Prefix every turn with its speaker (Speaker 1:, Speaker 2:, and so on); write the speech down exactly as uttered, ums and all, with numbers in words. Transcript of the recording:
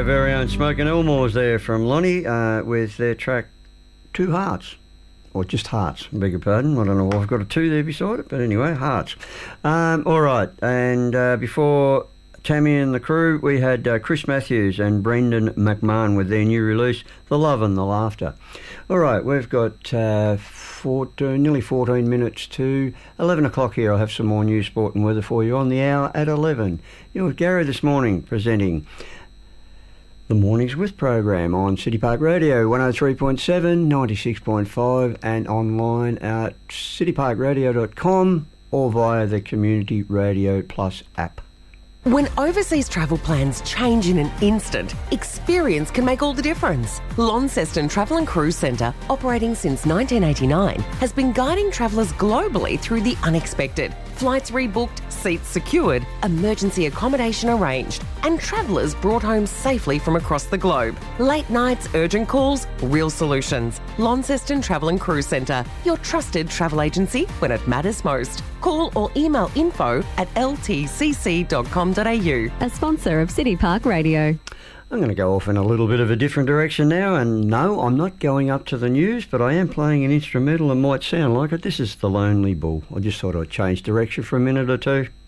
Speaker 1: very own Smoke and Elmore's there from Lonnie uh, with their track Two Hearts. Or just Hearts, I beg your pardon. I don't know why I've got a two there beside it, but anyway, Hearts. Um, all right, and uh, before Tammy and the crew, we had uh, Chris Matthews and Brendan McMahon with their new release, The Love and the Laughter. All right, we've got uh, fourteen, nearly fourteen minutes to eleven o'clock here. I'll have some more news, sport and weather for you on the hour at eleven. You know, with Gary this morning presenting the Mornings With program on City Park Radio, one oh three point seven, ninety-six point five, and online at city park radio dot com or via the Community Radio Plus app.
Speaker 2: When overseas travel plans change in an instant, experience can make all the difference. Launceston Travel and Cruise Centre, operating since nineteen eighty-nine, has been guiding travellers globally through the unexpected. Flights rebooked, seats secured, emergency accommodation arranged, and travellers brought home safely from across the globe. Late nights, urgent calls, real solutions. Launceston Travel and Cruise Centre, your trusted travel agency when it matters most. Call or email info at l t c c dot com dot a u.
Speaker 3: A sponsor of City Park Radio.
Speaker 1: I'm going to go off in a little bit of a different direction now, and no, I'm not going up to the news, but I am playing an instrumental and might sound like it. This is The Lonely Bull. I just thought I'd change direction for a minute or two.